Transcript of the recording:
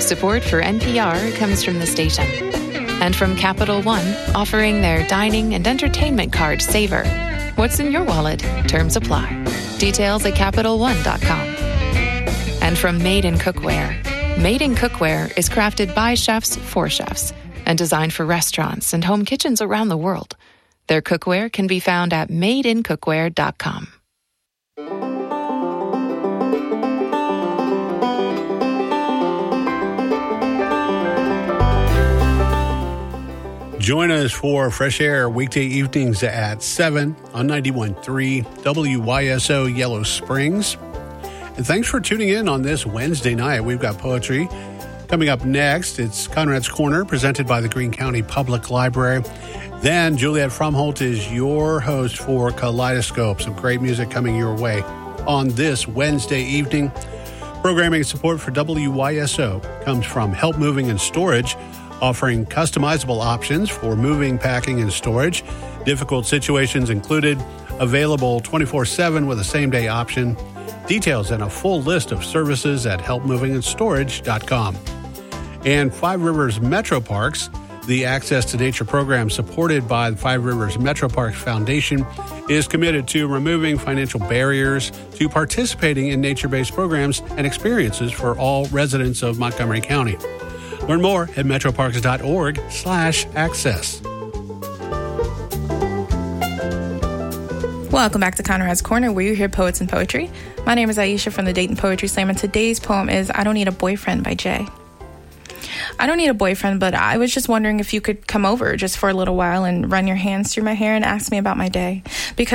Support for NPR comes from the station. And from Capital One, offering their dining and entertainment card Savor. What's in your wallet? Terms apply. Details at CapitalOne.com. And from Made in Cookware. Made in Cookware is crafted by chefs for chefs and designed for restaurants and home kitchens around the world. Their cookware can be found at madeincookware.com. Join us for Fresh Air weekday evenings at 7 on 91.3 WYSO Yellow Springs. And thanks for tuning in on this Wednesday night. We've got poetry coming up next. It's Conrad's Corner, presented by the Greene County Public Library. Then Juliet Fromholt is your host for Kaleidoscope. Some great music coming your way on this Wednesday evening. Programming support for WYSO comes from Help Moving and Storage, offering customizable options for moving, packing, and storage. Difficult situations included. Available 24/7 with a same-day option. Details and a full list of services at helpmovingandStorage.com. And Five Rivers Metro Parks, the Access to Nature program supported by the Five Rivers Metro Parks Foundation, is committed to removing financial barriers to participating in nature-based programs and experiences for all residents of Montgomery County. Learn more at metroparks.org/access. Welcome back to Conrad's Corner, where you hear poets and poetry. My name is Aisha from the Dayton Poetry Slam, and today's poem is I Don't Need a Boyfriend by Jay. I don't need a boyfriend, but I was just wondering if you could come over just for a little while and run your hands through my hair and ask me about my day. Because